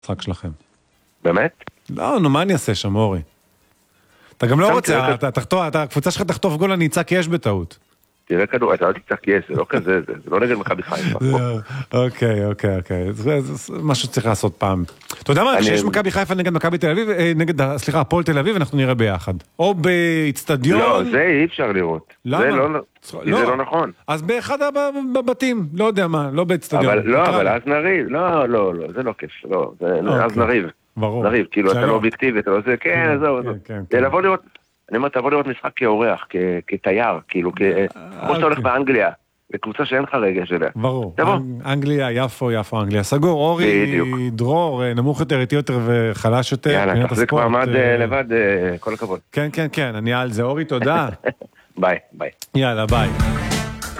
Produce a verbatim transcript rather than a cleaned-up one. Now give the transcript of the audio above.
משחק שלכם. באמת? לא, נו, מה אני אעשה שם, אורי? אתה גם לא רוצה, הקבוצה שלך תחטוף גול, אני אצעק יש בטעות. תראה כדור, אתה לא תצטרך יש, זה לא כזה, זה לא נגד מכבי חיפה. אוקיי, אוקיי, אוקיי. זה משהו שצריך לעשות פעם. אתה יודע מה, כשיש מכבי חיפה נגד מכבי תל אביב, נגד, סליחה, הפועל תל אביב, אנחנו נראה ביחד. או באצטדיון. לא, זה אי אפשר לראות. למה? זה לא נכון. אז באחד הבתים, לא יודע מה, לא באצטדיון. לא, אבל אז נריב. לא, לא, לא, זה לא כיף. לא, אז נריב. ברור. נריב, כאילו, אתה לא אובייקטיבי, אתה לא זה, כן, זהו, זהו. לבוא לראות, אני אומר, תבוא לראות משחק כאורח, כתייר, כאילו, כמו שאתה הולך באנגליה, בקבוצה שאין לך רגש אליה. ברור. אנגליה, יפו, יפו, אנגליה. סגור, אורי, דרור, נמוך יותר, איטי יותר וחלש יותר. יאללה, תחזיק מעמד לבד, כל הכבוד. כן, כן, כן, אני על זה. אורי, תודה. ביי, ביי. יאללה, ביי.